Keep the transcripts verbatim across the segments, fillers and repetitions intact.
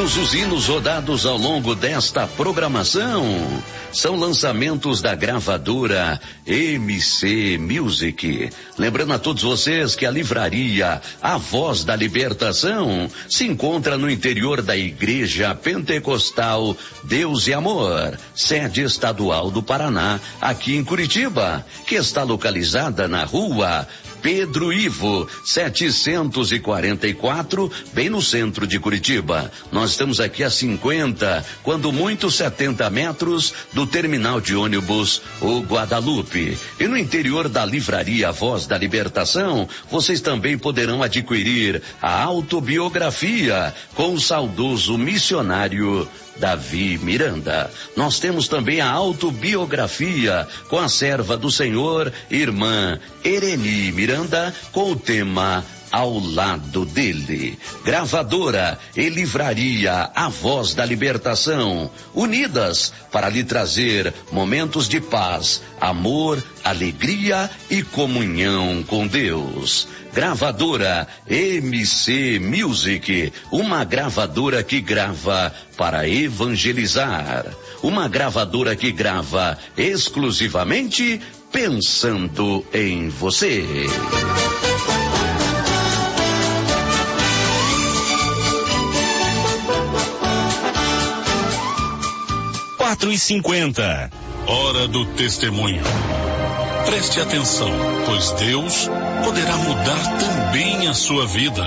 Todos os hinos rodados ao longo desta programação são lançamentos da gravadora M C Music. Lembrando a todos vocês que a livraria A Voz da Libertação se encontra no interior da Igreja Pentecostal Deus e Amor, sede estadual do Paraná, aqui em Curitiba, que está localizada na rua Pedro Ivo, setecentos e quarenta e quatro, bem no centro de Curitiba. Nós estamos aqui a cinquenta, quando muito setenta metros do terminal de ônibus O Guadalupe. E no interior da livraria Voz da Libertação, vocês também poderão adquirir a autobiografia com o saudoso missionário Davi Miranda. Nós temos também a autobiografia com a serva do Senhor, irmã Ereni Miranda, com o tema Ao Lado Dele. Gravadora e livraria A Voz da Libertação, unidas para lhe trazer momentos de paz, amor, alegria e comunhão com Deus. Gravadora M C Music, uma gravadora que grava para evangelizar, uma gravadora que grava exclusivamente pensando em você. Quatro e cinquenta. Hora do testemunho. Preste atenção, pois Deus poderá mudar também a sua vida.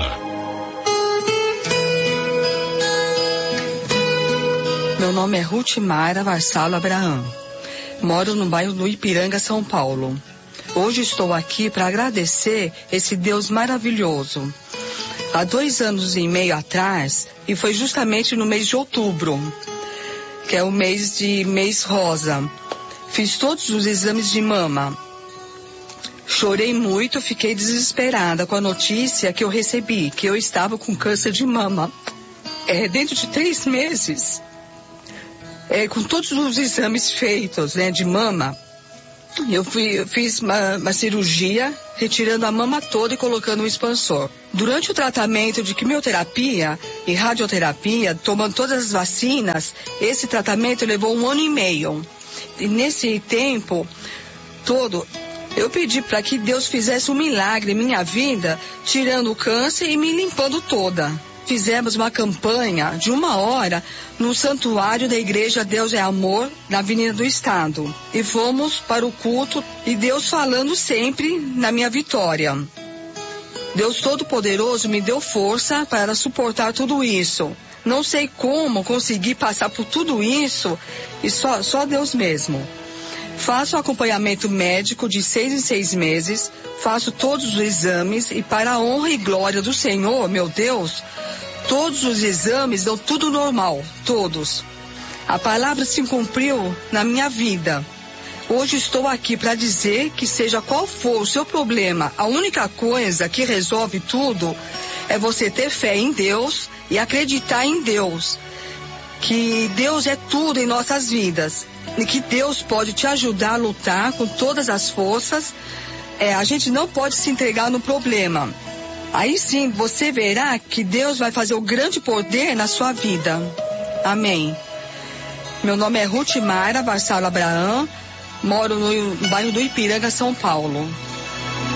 Meu nome é Ruth Mara Varsalo Abraham. Moro no bairro do Ipiranga, São Paulo. Hoje estou aqui para agradecer esse Deus maravilhoso. Há dois anos e meio atrás, e foi justamente no mês de outubro, que é o mês de mês rosa, fiz todos os exames de mama. Chorei muito, fiquei desesperada com a notícia que eu recebi, que eu estava com câncer de mama. É, dentro de três meses, é, com todos os exames feitos, né, de mama, eu, fui, eu fiz uma, uma cirurgia, retirando a mama toda e colocando um expansor. Durante o tratamento de quimioterapia e radioterapia, tomando todas as vacinas, esse tratamento levou um ano e meio. E nesse tempo todo, eu pedi para que Deus fizesse um milagre em minha vida, tirando o câncer e me limpando toda. Fizemos uma campanha de uma hora no santuário da Igreja Deus é Amor, na Avenida do Estado. E fomos para o culto e Deus falando sempre na minha vitória. Deus Todo-Poderoso me deu força para suportar tudo isso. Não sei como consegui passar por tudo isso, e só, só Deus mesmo. Faço acompanhamento médico de seis em seis meses, faço todos os exames e, para a honra e glória do Senhor, meu Deus, todos os exames dão tudo normal, todos. A palavra se cumpriu na minha vida. Hoje estou aqui para dizer que, seja qual for o seu problema, a única coisa que resolve tudo é você ter fé em Deus e acreditar em Deus. Que Deus é tudo em nossas vidas e que Deus pode te ajudar a lutar com todas as forças. É, a gente não pode se entregar no problema. Aí sim você verá que Deus vai fazer o grande poder na sua vida. Amém. Meu nome é Ruth Mara Varsalo Abraham, moro no bairro do Ipiranga, São Paulo.